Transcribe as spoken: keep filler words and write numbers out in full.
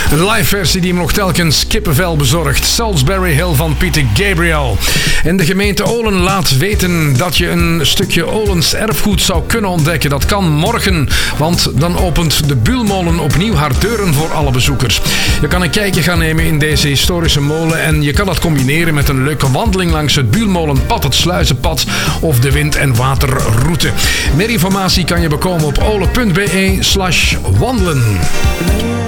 Een live versie die me nog telkens kippenvel bezorgt. Salisbury Hill van Peter Gabriel. En de gemeente Olen laat weten dat je een stukje Olens erfgoed zou kunnen ontdekken. Dat kan morgen, want dan opent de Buulmolen opnieuw haar deuren voor alle bezoekers. Je kan een kijkje gaan nemen in deze historische molen en je kan dat combineren met een leuke wandeling langs het Buulmolenpad, het Sluizenpad of de wind- en waterroute. Meer informatie kan je bekomen op olen punt be slash wandelen.